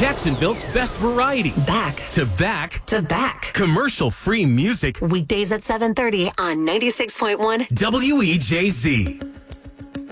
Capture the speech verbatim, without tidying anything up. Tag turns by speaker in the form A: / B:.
A: Jacksonville's best variety.
B: Back
A: to back
B: to back.
A: Commercial-free music.
B: Weekdays at seven thirty on ninety-six point one
A: W E J Z.